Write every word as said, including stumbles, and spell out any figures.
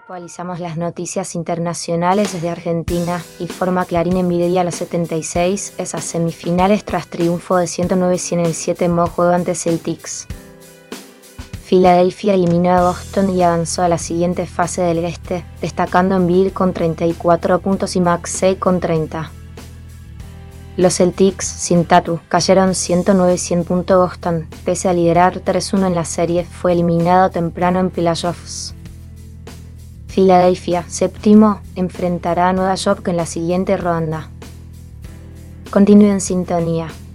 Actualizamos las noticias internacionales desde Argentina. Informa Clarín Envidia a los setenta y seis, esas semifinales tras triunfo de ciento nueve a cien en el siete modo juego ante Celtics. Filadelfia eliminó a Boston y avanzó a la siguiente fase del este, destacando Embiid con treinta y cuatro puntos y Maxey con treinta. Los Celtics, sin Tatum, cayeron ciento nueve a cien. Boston, pese a liderar tres uno en la serie, fue eliminado temprano en playoffs. Filadelfia, séptimo, enfrentará a Nueva York en la siguiente ronda. Continúe en sintonía.